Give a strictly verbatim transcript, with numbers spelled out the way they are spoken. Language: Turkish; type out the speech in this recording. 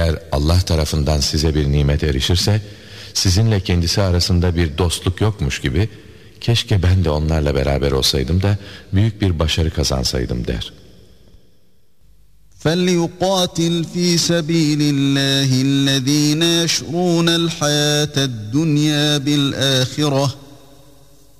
Eğer Allah tarafından size bir nimet erişirse, sizinle kendisi arasında bir dostluk yokmuş gibi, keşke ben de onlarla beraber olsaydım da büyük bir başarı kazansaydım der. فَلْيُقَاتِلْ فِي سَب۪يلِ اللّٰهِ الَّذ۪ينَ يَشْرُونَ الْحَيَاةَ الدُّنْيَا بِالْآخِرَةِ